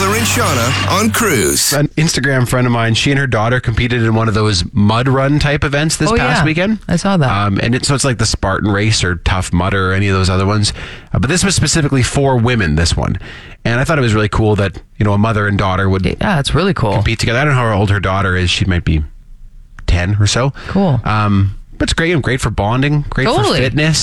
Sickler and Shauna on Cruise. An Instagram friend of mine, she and her daughter competed in one of those mud run type events this past weekend. I saw that. So it's like the Spartan Race or Tough Mudder or any of those other ones. But this was specifically for women, this one. And I thought it was really cool that, a mother and daughter would it's really cool. compete together. I don't know how old her daughter is. She might be 10 or so. Cool. But it's great. Great for bonding. Great for fitness.